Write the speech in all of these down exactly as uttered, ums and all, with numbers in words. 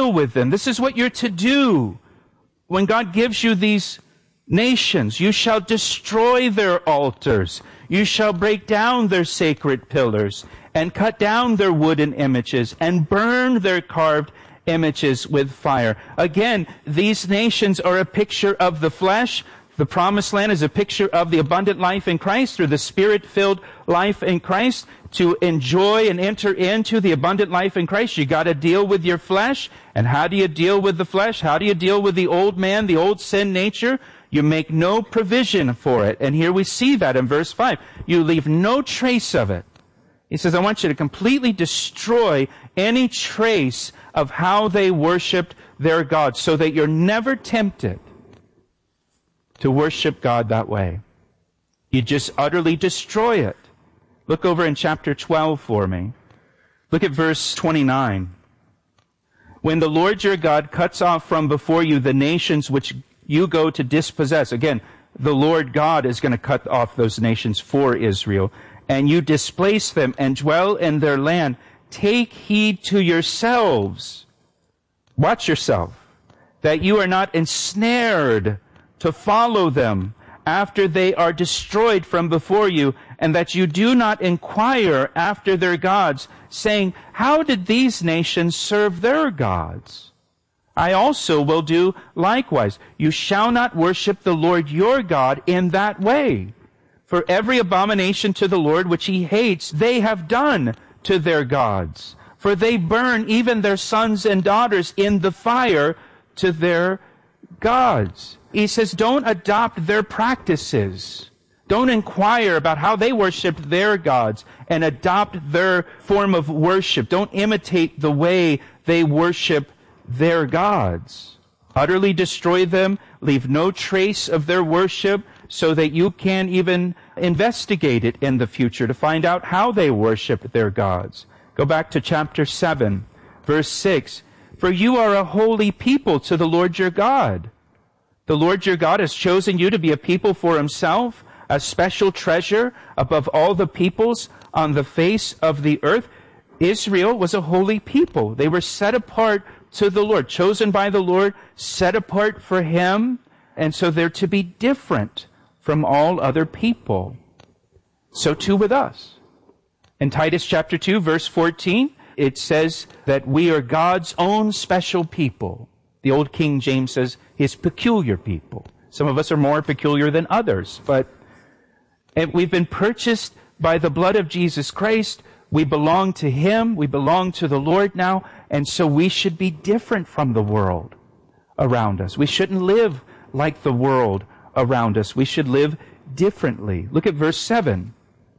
deal with them. This is what you're to do. When God gives you these nations, you shall destroy their altars. You shall break down their sacred pillars and cut down their wooden images and burn their carved images with fire. Again, these nations are a picture of the flesh. The promised land is a picture of the abundant life in Christ, or the Spirit-filled life in Christ. To enjoy and enter into the abundant life in Christ, you got to deal with your flesh. And how do you deal with the flesh? How do you deal with the old man, the old sin nature? You make no provision for it. And here we see that in verse five. You leave no trace of it. He says, I want you to completely destroy any trace of how they worshiped their God, so that you're never tempted to worship God that way. You just utterly destroy it. Look over in chapter twelve for me. Look at verse twenty-nine. When the Lord your God cuts off from before you the nations which you go to dispossess. Again, the Lord God is going to cut off those nations for Israel. And you displace them and dwell in their land. Take heed to yourselves. Watch yourself, that you are not ensnared to follow them after they are destroyed from before you, and that you do not inquire after their gods, saying, how did these nations serve their gods? I also will do likewise. You shall not worship the Lord your God in that way. For every abomination to the Lord which he hates, they have done to their gods. For they burn even their sons and daughters in the fire to their gods. He says, don't adopt their practices. Don't inquire about how they worshiped their gods and adopt their form of worship. Don't imitate the way they worship their gods. Utterly destroy them. Leave no trace of their worship, so that you can't even investigate it in the future to find out how they worship their gods. Go back to chapter seven, verse six. For you are a holy people to the Lord your God. The Lord your God has chosen you to be a people for himself, a special treasure above all the peoples on the face of the earth. Israel was a holy people. They were set apart to the Lord, chosen by the Lord, set apart for him, and so they're to be different from all other people. So too with us. In Titus chapter two, verse fourteen, it says that we are God's own special people. The old King James says his peculiar people. Some of us are more peculiar than others, but we've been purchased by the blood of Jesus Christ. We belong to him. We belong to the Lord now, and so we should be different from the world around us. We shouldn't live like the world around us. We should live differently. Look at verse seven.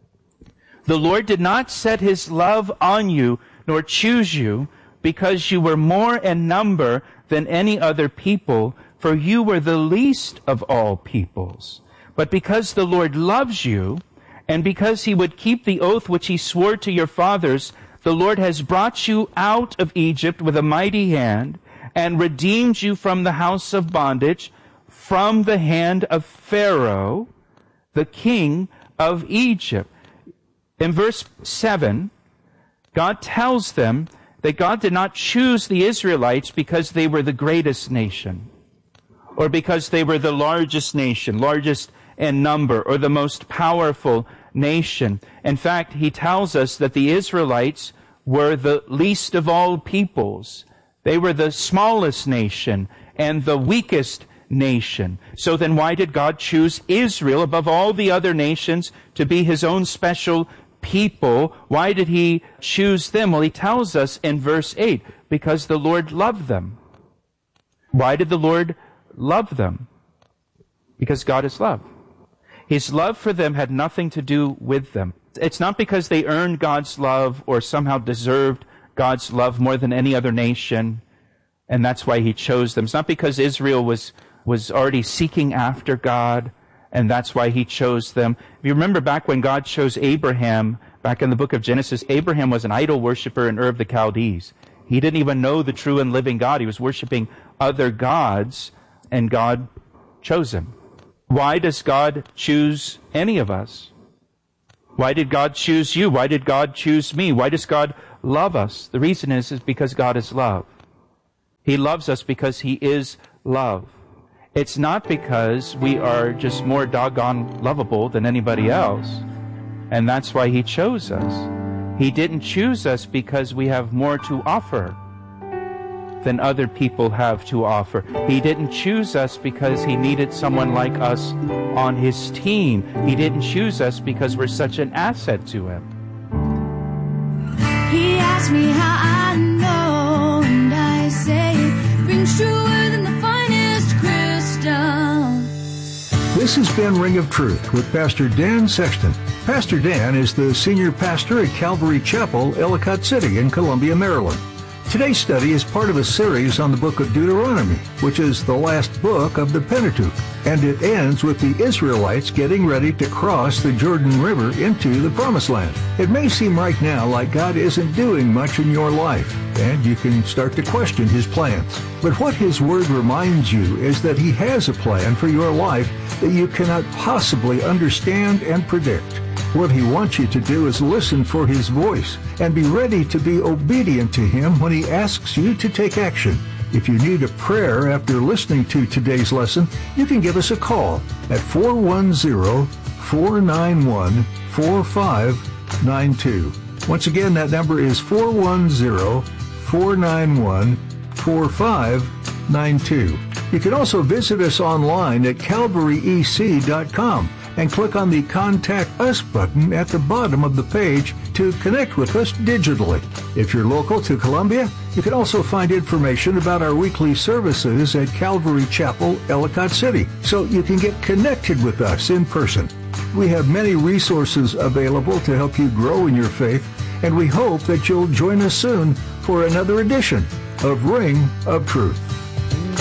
The Lord did not set his love on you, nor choose you, because you were more in number than any other people, for you were the least of all peoples. But because the Lord loves you, and because he would keep the oath which he swore to your fathers, the Lord has brought you out of Egypt with a mighty hand, and redeemed you from the house of bondage, from the hand of Pharaoh, the king of Egypt. In verse seven, God tells them that God did not choose the Israelites because they were the greatest nation, or because they were the largest nation, largest in number, or the most powerful nation. In fact, he tells us that the Israelites were the least of all peoples. They were the smallest nation and the weakest nation. So then why did God choose Israel above all the other nations to be his own special people? Why did he choose them? Well, he tells us in verse eight, because the Lord loved them. Why did the Lord love them? Because God is love. His love for them had nothing to do with them. It's not because they earned God's love or somehow deserved God's love more than any other nation, and that's why he chose them. It's not because Israel was, was already seeking after God, and that's why he chose them. If you remember back when God chose Abraham, back in the book of Genesis, Abraham was an idol worshiper in Ur of the Chaldees. He didn't even know the true and living God. He was worshiping other gods, and God chose him. Why does God choose any of us? Why did God choose you? Why did God choose me? Why does God love us? The reason is, is because God is love. He loves us because He is love. It's not because we are just more doggone lovable than anybody else. And that's why He chose us. He didn't choose us because we have more to offer than other people have to offer. He didn't choose us because He needed someone like us on His team. He didn't choose us because we're such an asset to Him. He asked me how I know, and I say it rings truer than the finest crystal. This has been Ring of Truth with Pastor Dan Sexton. Pastor Dan is the senior pastor at Calvary Chapel, Ellicott City in Columbia, Maryland. Today's study is part of a series on the book of Deuteronomy, which is the last book of the Pentateuch, and it ends with the Israelites getting ready to cross the Jordan River into the Promised Land. It may seem right now like God isn't doing much in your life, and you can start to question His plans. But what His Word reminds you is that He has a plan for your life that you cannot possibly understand and predict. What He wants you to do is listen for His voice and be ready to be obedient to Him when He asks you to take action. If you need a prayer after listening to today's lesson, you can give us a call at four one zero, four nine one, four five nine two. Once again, that number is four one zero, four nine one, four five nine two. You can also visit us online at calvary e c dot com. and click on the Contact Us button at the bottom of the page to connect with us digitally. If you're local to Columbia, you can also find information about our weekly services at Calvary Chapel, Ellicott City, so you can get connected with us in person. We have many resources available to help you grow in your faith, and we hope that you'll join us soon for another edition of Ring of Truth.